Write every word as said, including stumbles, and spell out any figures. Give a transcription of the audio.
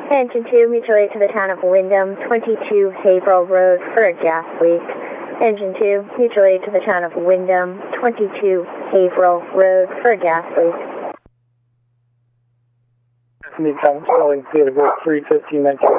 Engine two, mutual aid to the town of Wyndham, twenty-two Haverhill Road for a gas leak. Engine two, mutual aid to the town of Wyndham, twenty-two Haverhill Road for a gas leak. Need time calling Theater three fifteen nineteen.